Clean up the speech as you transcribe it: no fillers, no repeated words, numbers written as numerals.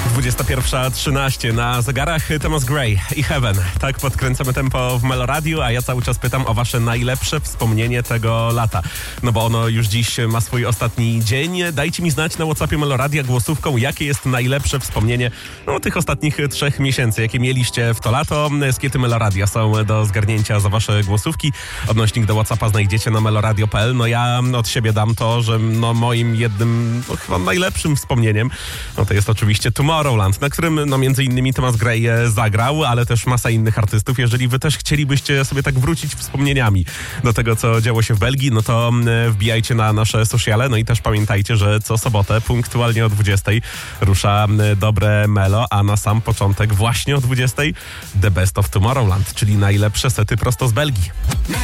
21:13 na zegarach. Thomas Gray i Heaven. Tak podkręcamy tempo w Meloradiu, a ja cały czas pytam o wasze najlepsze wspomnienie tego lata. No bo ono już dziś ma swój ostatni dzień. Dajcie mi znać na WhatsAppie Meloradia głosówką, jakie jest najlepsze wspomnienie tych ostatnich 3 miesięcy, jakie mieliście w to lato. Skiety Meloradia są do zgarnięcia za wasze głosówki. Odnośnik do WhatsAppa znajdziecie na meloradio.pl. No ja od siebie dam to, że moim jednym, chyba najlepszym wspomnieniem, to jest oczywiście Tomorrowland, na którym między innymi Thomas Gray zagrał, ale też masa innych artystów. Jeżeli wy też chcielibyście sobie tak wrócić wspomnieniami do tego, co działo się w Belgii, no to wbijajcie na nasze sociale, no i też pamiętajcie, że co sobotę punktualnie o 20:00 rusza dobre Melo, a na sam początek właśnie o 20:00 The Best of Tomorrowland, czyli najlepsze sety prosto z Belgii.